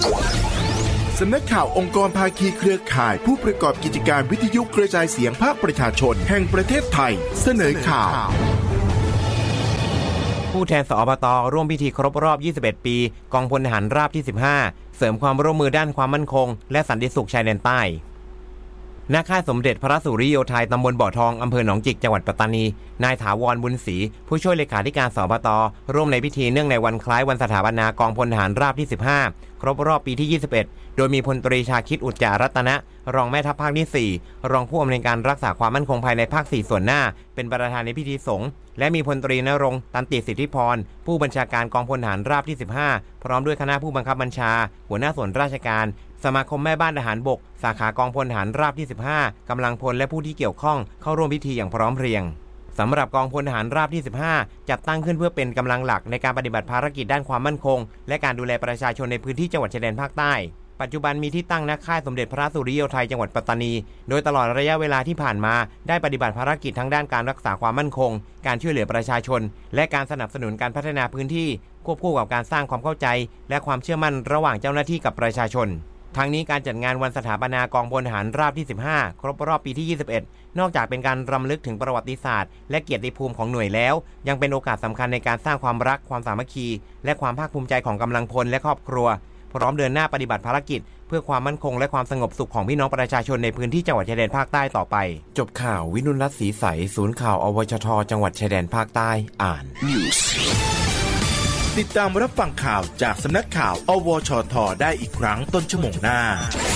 สำนักข่าวองค์กรภาคีเครือข่ายผู้ประกอบกิจการวิทยุกระจายเสียงภาคประชาชนแห่งประเทศไทยเสนอข่าวผู้แทนสอบต.ร่วมพิธีครบรอบ21ปีกองพลทหารราบที่15เสริมความร่วมมือด้านความมั่นคงและสันติสุขชายแดนใต้ณ ค่ายสมเด็จพระสุริโยไทยตำบลบ่อทองอำเภอหนองจิกจังหวัดปัตตานีนายถาวรบุญศรีผู้ช่วยเลขาธิการสบต.ร่วมในพิธีเนื่องในวันคล้ายวันสถาปนากองพลทหารราบที่15ครบรอบปีที่21โดยมีพลตรีชาคิดอุจจารัตนะรองแม่ทัพภาคที่4รองผู้อำนวยการรักษาความมั่นคงภายในภาค4ส่วนหน้าเป็นประธานในพิธีสงฆ์และมีพลตรีณรงค์ตันติสิทธิพรผู้บัญชาการกองพลทหารราบที่15พร้อมด้วยคณะผู้บังคับบัญชาหัวหน้าส่วนราชการสมาคมแม่บ้านทหารบกสาขากองพลทหารราบที่15กำลังพลและผู้ที่เกี่ยวข้องเข้าร่วมพิธีอย่างพร้อมเพรียงสำหรับกองพลทหารราบที่15จัดตั้งขึ้นเพื่อเป็นกำลังหลักในการปฏิบัติภารกิจด้านความมั่นคงและการดูแลประชาชนในพื้นที่จังหวัดชายแดนภาคใต้ปัจจุบันมีที่ตั้งณ ค่ายสมเด็จพระสุริโยไทยจังหวัดปัตตานีโดยตลอดระยะเวลาที่ผ่านมาได้ปฏิบัติภารกิจทั้งด้านการรักษาความมั่นคงการช่วยเหลือประชาชนและการสนับสนุนการพัฒนาพื้นที่ควบคู่กับการสร้างความเข้าใจและความเชื่อมั่นระหว่างเจ้าหน้าที่กับประชาชนทั้งนี้การจัดงานวันสถาปนากองพลทหารราบที่15ครบรอบปีที่21นอกจากเป็นการรำลึกถึงประวัติศาสตร์และเกียรติภูมิของหน่วยแล้วยังเป็นโอกาสสำคัญในการสร้างความรักความสามัคคีและความภาคภูมิใจของกำลังพลและครอบครัวพร้อมเดินหน้าปฏิบัติภารกิจเพื่อความมั่นคงและความสงบสุขของพี่น้องประชาชนในพื้นที่จังหวัดชายแดนภาคใต้ต่อไปจบข่าววินุรัตน์ศรีใสศูนย์ข่าวอวชทจังหวัดชายแดนภาคใต้อ่านติดตามรับฟังข่าวจากสำนักข่าวอวชทได้อีกครั้งต้นชั่วโมงหน้า